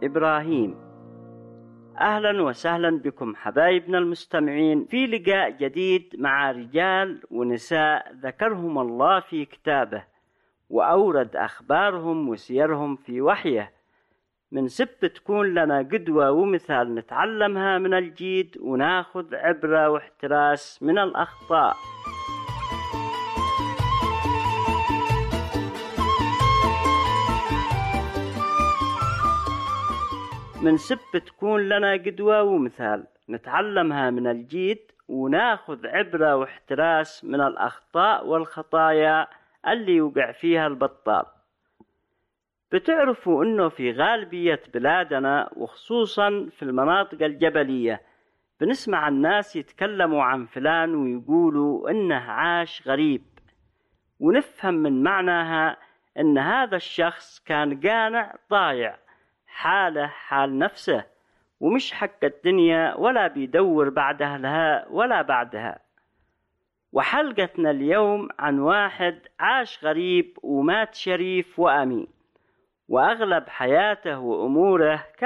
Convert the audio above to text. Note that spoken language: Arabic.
إبراهيم. أهلا وسهلا بكم حبايبنا المستمعين في لقاء جديد مع رجال ونساء ذكرهم الله في كتابه وأورد أخبارهم وسيرهم في وحيه، من سب تكون لنا قدوة ومثال نتعلمها من الجيد وناخذ عبرة واحتراس من الأخطاء. من سب تكون لنا قدوة ومثال نتعلمها من الجيد وناخذ عبرة واحتراس من الأخطاء والخطايا اللي يوقع فيها البطال. بتعرفوا أنه في غالبية بلادنا وخصوصا في المناطق الجبلية بنسمع الناس يتكلموا عن فلان ويقولوا إنه عاش غريب، ونفهم من معناها إن هذا الشخص كان قانع ضايع، حاله حال نفسه ومش حق الدنيا ولا بيدور بعد أهلها ولا بعدها. وحلقتنا اليوم عن واحد عاش غريب ومات شريف وأمين، وأغلب حياته وأموره